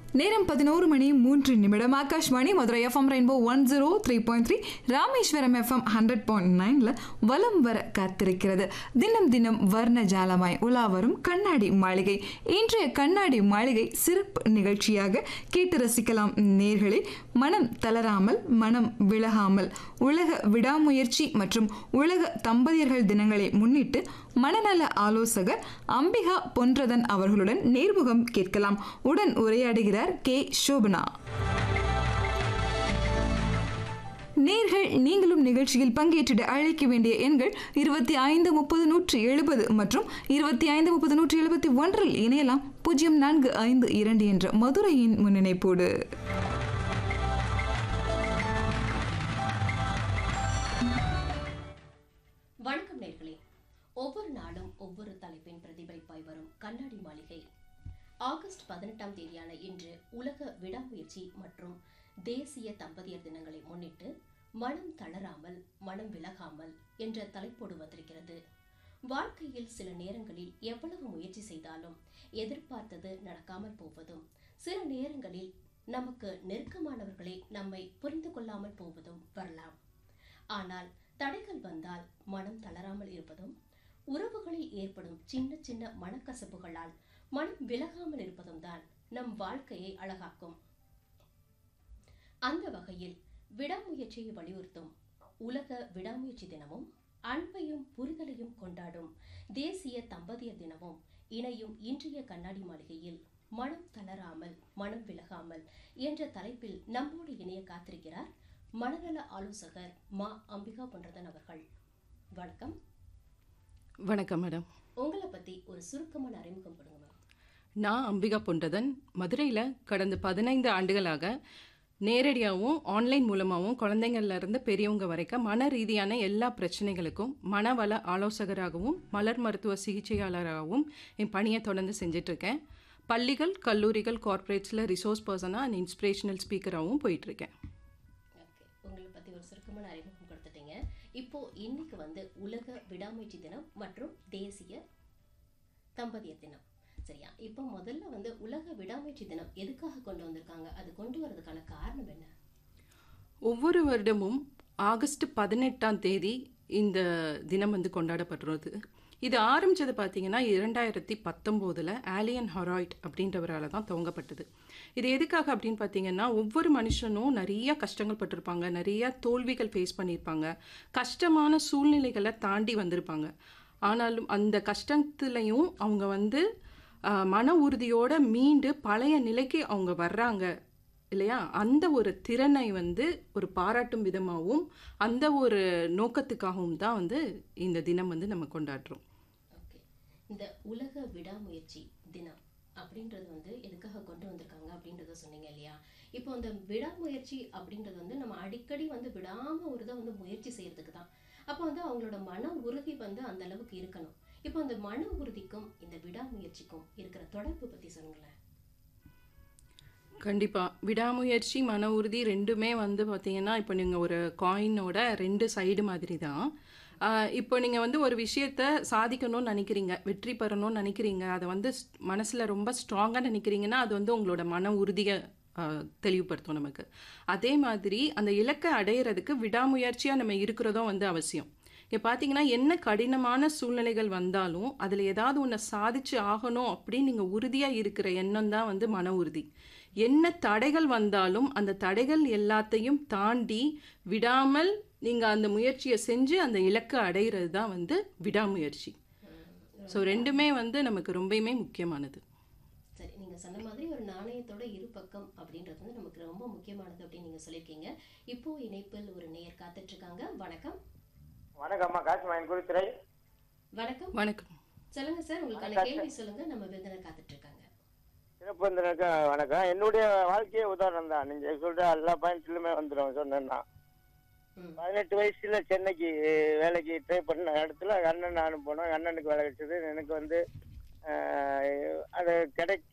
நேரம் 11:03 Akashvani Madurai FM rainbow 103.3 Rameswaram FM 100.9 வலம் வர காத்திருக்கிறது. தினம் தினம் வர்ண ஜாலமாய் உலா வரும் கண்ணாடி மாளிகை. இன்றைய கண்ணாடி மாளிகை சிறப்பு நிகழ்ச்சியாக கேட்டு ரசிக்கலாம் நேர்களே. மனம் தளராமல் மனம் விலகாமல் உலக விடாமுயற்சி மற்றும் உலக தம்பதியர்கள் தினங்களை முன்னிட்டு மனநல ஆலோசகர் அம்பிகா பொன்றதன் அவர்களுடன் நேர்முகம் கேட்கலாம். உடன் உரையாடுகிறார் கே சோபனா. நேர்கள் நீங்களும் நிகழ்ச்சியில் பங்கேற்றிட அழைக்க வேண்டிய எண்கள் 2530-170 மற்றும் 2530-171 இணையலாம். 0452 என்ற மதுரையின் முன்னிணைப்போடு. வணக்கம் நேர்களே. ஒவ்வொரு நாளும் ஒவ்வொரு தலைப்பின் பிரதிபலிப்பாய் வரும் கண்ணாடி மாளிகை. ஆகஸ்ட் 18ஆம் தேதியான இன்று உலக விடாமுயற்சி மற்றும் தேசிய தம்பதியர் தினங்களை முன்னிட்டு மனம் தளராமல் மனம் விலகாமல் என்ற தலைப்போடு வந்திருக்கிறது. வாழ்க்கையில் சில நேரங்களில் எவ்வளவு முயற்சி செய்தாலும் எதிர்பார்த்தது நடக்காமல் போவதும், சில நேரங்களில் நமக்கு நெருக்கமானவர்களே நம்மை புரிந்து கொள்ளாமல் போவதும் வரலாம். ஆனால் தடைகள் வந்தால் மனம் தளராமல் இருப்பதும், உறவுகளில் ஏற்படும் சின்ன சின்ன மனக்கசப்புகளால் மனம் விலகாமல் இருப்பதும் தான் நம் வாழ்க்கையை அழகாக்கும். அந்த வகையில் விடாமுயற்சியை வலியுறுத்தும் உலக விடாமுயற்சி தினமும், அன்பையும் புரிதலையும் கொண்டாடும் தேசிய தம்பதியர் தினமும் இணையும் இன்றைய கண்ணாடி மாளிகையில் மனம் தளராமல் மனம் விலகாமல் என்ற தலைப்பில் நம்மோடு இணைய காத்திருக்கிறார் மனநல ஆலோசகர் மா அம்பிகா பொன்றதன் அவர்கள். வணக்கம். வணக்கம் மேடம். உங்களை பத்தி ஒரு சுருக்கமான அறிமுகம் கொடுங்க மேம். நான் அம்பிகா பொன்றதன். மதுரையில் கடந்த 15 ஆண்டுகளாக நேரடியாகவும் ஆன்லைன் மூலமாகவும் குழந்தைங்கள்லேருந்து பெரியவங்க வரைக்கும் மன ரீதியான எல்லா பிரச்சனைகளுக்கும் மனவள ஆலோசகராகவும் மலர் மருத்துவ சிகிச்சையாளராகவும் என் பணியை தொடர்ந்து செஞ்சிட்ருக்கேன். பள்ளிகள், கல்லூரிகள், கார்ப்பரேட்ஸில் ரிசோர்ஸ் பர்சனாக அண்ட் இன்ஸ்பிரேஷனல் ஸ்பீக்கராகவும் போயிட்டுருக்கேன். உங்களை பற்றி ஒரு சுருக்கமான அறிமுகம் கொடுத்துட்டீங்க. இப்போ இன்னைக்கு உலக விடாமுயற்சி தினம் மற்றும் தேசிய தம்பதியர் தினம், சரியா? இப்போ முதல்ல உலக விடாமுயற்சி தினம் எதுக்காக கொண்டு வந்திருக்காங்க? அது கொண்டு வரதுக்கான காரணம் என்ன? ஒவ்வொரு வருடமும் ஆகஸ்ட் 18ஆம் தேதி இந்த தினம் கொண்டாடப்படுறது. இது ஆரம்பித்தது பார்த்தீங்கன்னா 2019 ஆலியன் ஹொராய்ட் அப்படின்றவரால் தான் துவங்கப்பட்டது. இது எதுக்காக அப்படின்னு பார்த்தீங்கன்னா, ஒவ்வொரு மனுஷனும் நிறைய கஷ்டங்கள் பட்டிருப்பாங்க, நிறைய தோல்விகள் ஃபேஸ் பண்ணியிருப்பாங்க, கஷ்டமான சூழ்நிலைகளை தாண்டி வந்திருப்பாங்க. ஆனாலும் அந்த கஷ்டத்துலையும் அவங்க மன உறுதியோடு மீண்டு பழைய நிலைக்கு அவங்க வர்றாங்க இல்லையா? அந்த ஒரு திறனை ஒரு பாராட்டும் விதமாகவும் அந்த ஒரு நோக்கத்துக்காகவும் தான் இந்த தினம் நம்ம கொண்டாடுறோம். ஓகே, இந்த உலக விடாமுயற்சி தினம் அப்படின்றது எதுக்காக கொண்டு வந்திருக்காங்க அப்படின்றத சொன்னீங்க இல்லையா? இப்போ அந்த விடாமுயற்சி அப்படின்றது நம்ம அடிக்கடி விடாம ஒரு முயற்சி செய்யறதுக்கு தான். அப்போ அவங்களோட மன உறுதி அந்த அளவுக்கு இருக்கணும். இப்போ அந்த மன உறுதிக்கும் இந்த விடாமுயற்சிக்கும் இருக்கிற தொடர்பு பத்தி சொல்லுங்களேன். கண்டிப்பாக. விடாமுயற்சி, மன உறுதி ரெண்டுமே பார்த்தீங்கன்னா, இப்போ நீங்கள் ஒரு காயினோட 2 சைடு மாதிரி தான். இப்போ நீங்கள் ஒரு விஷயத்த சாதிக்கணும்னு நினைக்கிறீங்க, வெற்றி பெறணும்னு நினைக்கிறீங்க, அதை மனசில் ரொம்ப ஸ்ட்ராங்காக நினைக்கிறீங்கன்னா அது உங்களோட மன உறுதியை தெளிவுபடுத்தும் நமக்கு. அதே மாதிரி அந்த இலக்கை அடையிறதுக்கு விடாமுயற்சியாக நம்ம இருக்கிறதும் அவசியம். இங்கே பார்த்தீங்கன்னா, என்ன கடினமான சூழ்நிலைகள் வந்தாலும் அதில் ஏதாவது ஒன்று சாதிச்சு ஆகணும் அப்படின்னு நீங்கள் உறுதியாக இருக்கிற எண்ணம் தான் மன உறுதி. என்ன தடைகள் வந்தாலும் அந்த தடைகள் எல்லாத்தையும் தாண்டி விடாமல் நீங்கள் அந்த முயற்சியை செஞ்சு அந்த இலக்கை அடைகிறது தான் விடாமுயற்சி. ஸோ ரெண்டுமே நமக்கு ரொம்பவுமே முக்கியமானது. சரி, நீங்கள் சொன்ன மாதிரி ஒரு நாணயத்தோட இரு பக்கம் அப்படின்றது நமக்கு ரொம்ப முக்கியமானது அப்படின்னு நீங்கள் சொல்லியிருக்கீங்க. இப்போ இணைப்பில் ஒரு நேயர் காத்துட்டு இருக்காங்க. வணக்கம். வணக்கம்மா, காசிமாயன் குறித்துறை. வணக்கம். வணக்கம். சொல்லுங்க சார், உங்களுக்கான கேள்வி சொல்லுங்க. நம்ம விருந்தினர் காத்துட்டு இருக்காங்க. சிறப்பு விருந்தினருக்கு வணக்கம். என்னுடைய வாழ்க்கையே உதாரணம் தான். நீங்க சொல்ற எல்லா பாயிண்ட்ஸ்லுமே வந்துடும். சொன்னேன்னா 18 வயசுல சென்னைக்கு வேலைக்கு ட்ரை பண்ண இடத்துல அண்ணன் நானும் போனோம். அண்ணனுக்கு வேலை கிடைச்சது. எனக்கு அது